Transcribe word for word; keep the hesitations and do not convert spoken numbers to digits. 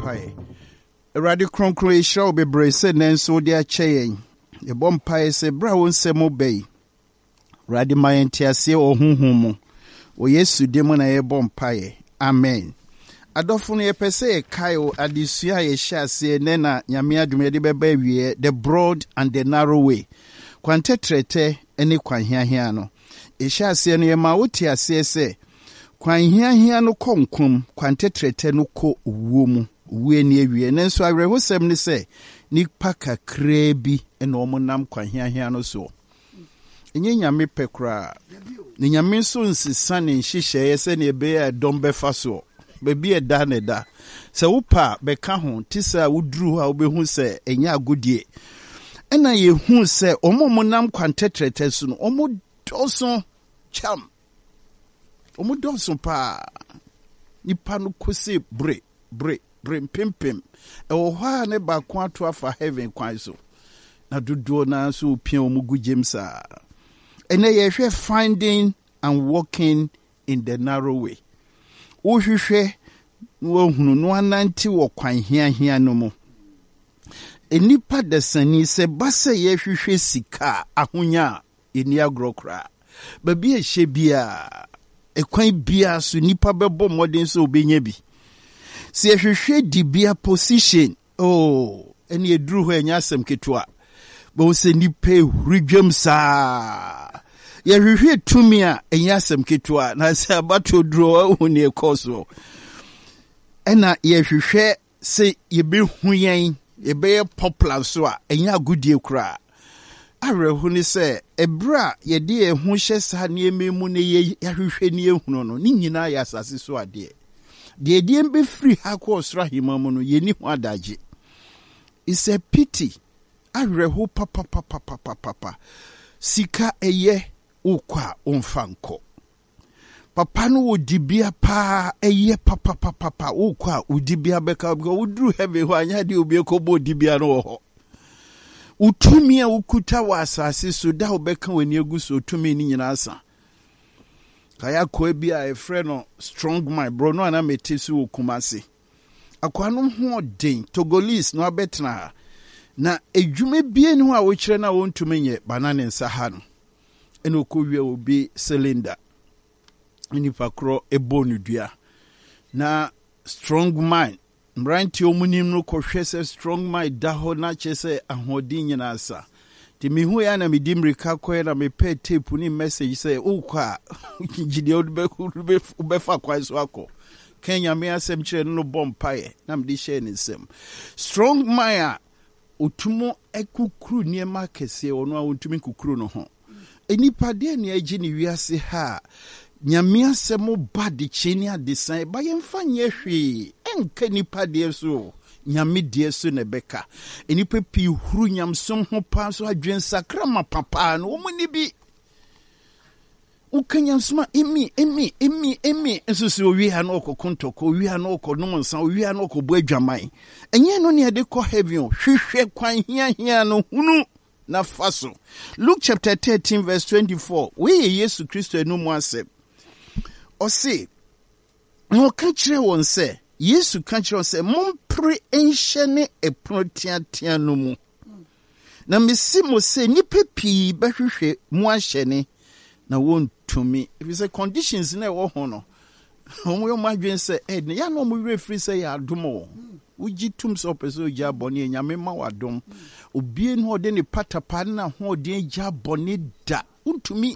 mpae. Erade kronkron e hira obebre se nenso de acheyen. E bom mpae se bra won semo bei. Rade mayentiase ohunhum mu. O Yesu de mu na ye bom mpae. Amen. Adofo no ye pese e kai o adesua ye hyase ne na nyame adwuma de beba wie the broad and the narrow way. Kwante trete ene kwanhiahia no. E hyase no ye ma wote ase se kwanhiahia no konkom kwante trete no ko wuo mu. Wuo ni awie nenso awerehosem ne se nipa kakra bi ene omonam kwanhiahia no so. Enye nyame pekra. Ni nyame so nsisa ne nhyehyeye se ne be ya dombe faso. Baby e da ne da. Se wopa beka ho tisa wudru ha obehu se enya agodie. Ena ye hu se omomonam kwantetrete so no omo doso cham. Omo doso pa. Nipa no kose bre bre bre pimpim. E wo ha ne ba kwa to afa heaven kwan so. Na dodo na so pia omo gujemsa. Ena ye hwe finding and walking in the narrow way. Uhwehwe wo hunu no ananti wo kwan hia hia no mu. Enipa desani se base ye hwehwe sika ahonya eni agrokra. Ba bi ehye bia ekwan bia so nipa bebo modern so obenya bi. Se ye hwehwe di bia position oh eni eduru ho enya asem ketua. Ba se nipa hurudwam saa. Ye hwehwe tumi a enya asem ketua na se abato duro hu ne ekoso. Ena ye hwehwe se ye be hu yen ye be popular so a enya agudie kura. Arehu ni se ebra ye de ye hu hye sa ne ememu ne ye hwehwe ne ehunu no ni nyina ya asase so ade. De de be free ha ko osra himamu no ye ni hu adaje. It's a pity. Arehu papa papa papa papa. Sika eye ukwa umfanko. Papa no udibia pa eye papa papa papa ukwa udibia beka beka udru heve ho anya de obi ekobo udibia no ho. Utumi a ukuta wa asase so da obeka wani eguso utumi ni nyina asa. Kaya ko bia e frɛ no strong my bro no ana metesi okumase. Akwa no ho den Togolese no abetna na edwume bie ni ho a wo kire na wo ntumi nye banane nsa ha no. Eno ko wie obi cylinder nipa kro ebonu dua na strong mind mranti omunim no ko hwese strong mind da ho na chese ahodin nyina asa ti mihu ya na midimrika ko na me pe tape ni message say ukwa gide odbe ube fa kwa so akọ Kenya me asem kire no bompae na me di share ni sem strong mind otumo ekukuru niema kese ono a ontumi kukuru no ho enipa de ne agi ni wiase ha nyame asemo badi chini adesan ba yemfa nye hwe enka nipa de so nyame de so ne beka enipa pi huru nyamsom ho pa so adwen sakra ma papa no mo ni bi ukanyamsoma emi emi emi emi ensusu owi ha no kokonto ko owi ha no ko no nsan owi ha no ko bo adwaman enye no ne de ko heaven hwehwe kwan hia hia no hunu na faso. Luke chapter thirteen verse twenty-four. We Yesu Kristo enu mu asem. O se no ka kire won se Yesu ka kire se mompre enhyene eprotiatia no mu. Na mesi mo se nipa pii bahwehwe mu ahyene na won tumi. If you say conditions na wo ho no. Omo yo madwen se eh ya no mo refri se ya adomo. Uji tum so peso ja boni nyame ma wadom. Obie no de ne patapa na ho de ja boni da. Untumi